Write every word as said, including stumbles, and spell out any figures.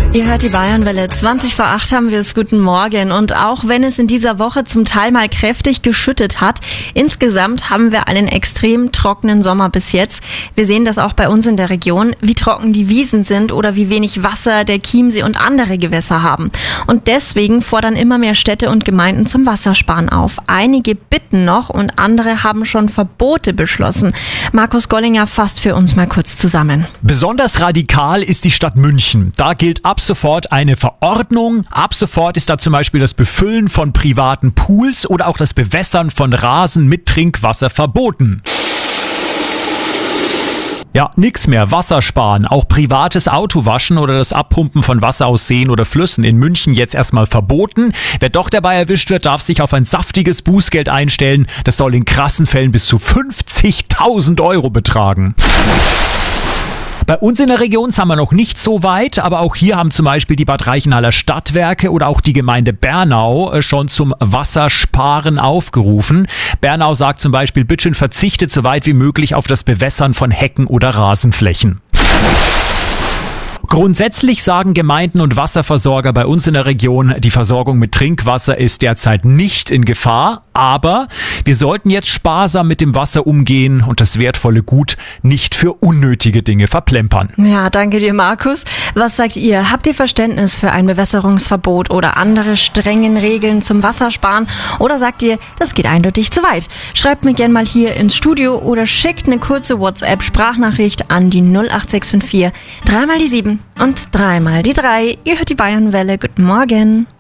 Ihr hört die Bayernwelle. zwanzig vor acht haben wir es. Guten Morgen. Und auch wenn es in dieser Woche zum Teil mal kräftig geschüttet hat, insgesamt haben wir einen extrem trockenen Sommer bis jetzt. Wir sehen das auch bei uns in der Region, wie trocken die Wiesen sind oder wie wenig Wasser der Chiemsee und andere Gewässer haben. Und deswegen fordern immer mehr Städte und Gemeinden zum Wassersparen auf. Einige bitten noch und andere haben schon Verbote beschlossen. Markus Gollinger fasst für uns mal kurz zusammen. Besonders radikal ist die Stadt München. Da gilt ab sofort eine Verordnung. Ab sofort ist da zum Beispiel das Befüllen von privaten Pools oder auch das Bewässern von Rasen mit Trinkwasser verboten. Ja, nix mehr. Wasser sparen. Auch privates Autowaschen oder das Abpumpen von Wasser aus Seen oder Flüssen in München jetzt erstmal verboten. Wer doch dabei erwischt wird, darf sich auf ein saftiges Bußgeld einstellen. Das soll in krassen Fällen bis zu fünfzigtausend Euro betragen. Bei uns in der Region sind wir noch nicht so weit, aber auch hier haben zum Beispiel die Bad Reichenhaller Stadtwerke oder auch die Gemeinde Bernau schon zum Wassersparen aufgerufen. Bernau sagt zum Beispiel, bitte verzichtet so weit wie möglich auf das Bewässern von Hecken oder Rasenflächen. Grundsätzlich sagen Gemeinden und Wasserversorger bei uns in der Region, die Versorgung mit Trinkwasser ist derzeit nicht in Gefahr, aber wir sollten jetzt sparsam mit dem Wasser umgehen und das wertvolle Gut nicht für unnötige Dinge verplempern. Ja, danke dir, Markus. Was sagt ihr? Habt ihr Verständnis für ein Bewässerungsverbot oder andere strengen Regeln zum Wassersparen? Oder sagt ihr, das geht eindeutig zu weit? Schreibt mir gerne mal hier ins Studio oder schickt eine kurze WhatsApp-Sprachnachricht an die null acht sechs fünf vier, dreimal die sieben und dreimal die drei. Ihr hört die Bayernwelle. Guten Morgen.